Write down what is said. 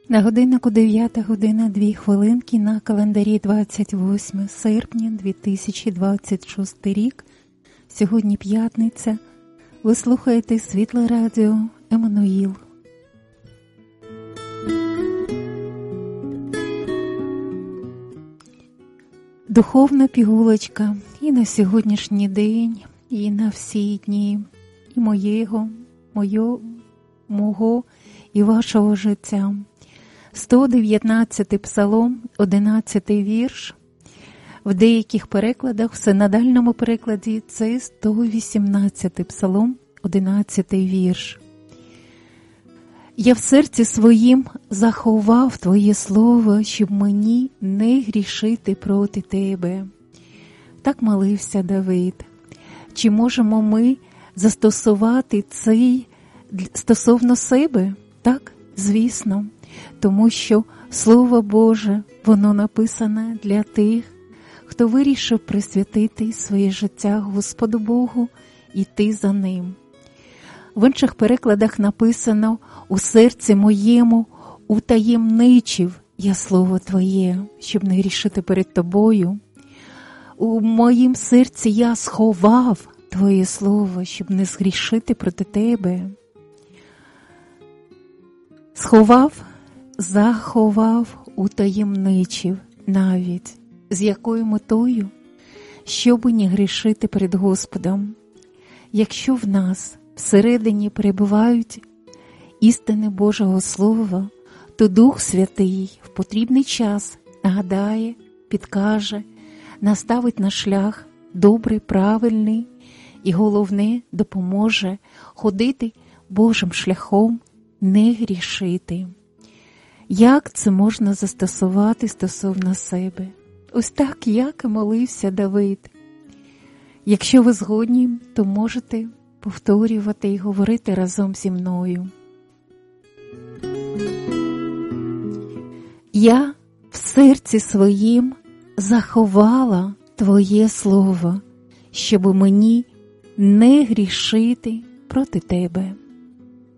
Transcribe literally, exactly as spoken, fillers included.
На годиннику дев'ята година дві хвилинки, на календарі двадцять восьме серпня дві тисячі двадцять шостий рік. Сьогодні п'ятниця. Ви слухаєте Світле Радіо Еммануїл. Духовна пігулочка і на сьогоднішній день, і на всі дні, і моєго, моє, мого і вашого життя. сто дев'ятнадцятий псалом, одинадцятий вірш. В деяких перекладах, в синодальному перекладі, це сто вісімнадцятий псалом, одинадцятий вірш. «Я в серці своїм заховав Твоє слово, щоб мені не грішити проти Тебе». Так молився Давид. Чи можемо ми застосувати цей стосовно себе? Так, звісно. Тому що Слово Боже, воно написане для тих, хто вирішив присвятити своє життя Господу Богу, йти за Ним. В інших перекладах написано: «У серці моєму утаємничив я Слово Твоє, щоб не грішити перед Тобою. У моїм серці я сховав Твоє Слово, щоб не згрішити проти Тебе». Сховав, заховав, утаємничив навіть. З якою метою? Щоби не грішити перед Господом. Якщо в нас всередині перебувають істини Божого Слова, то Дух Святий в потрібний час нагадає, підкаже, наставить на шлях добрий, правильний і, головне, допоможе ходити Божим шляхом, не грішити. Як це можна застосувати стосовно себе? Ось так, як і молився Давид. Якщо ви згодні, то можете повторювати і говорити разом зі мною. Я в серці своїм заховала Твоє Слово, щоб мені не грішити проти Тебе.